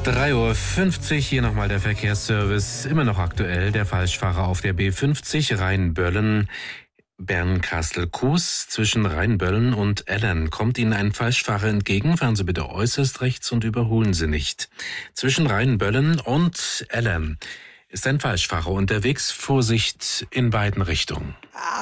3:50 Uhr, hier nochmal der Verkehrsservice. Immer noch aktuell, der Falschfahrer auf der B50 Rheinböllen. Bernkastel-Kues zwischen Rheinböllen und Ellern. Kommt Ihnen ein Falschfahrer entgegen, fahren Sie bitte äußerst rechts und überholen Sie nicht. Zwischen Rheinböllen und Ellern ist ein Falschfahrer unterwegs. Vorsicht in beiden Richtungen.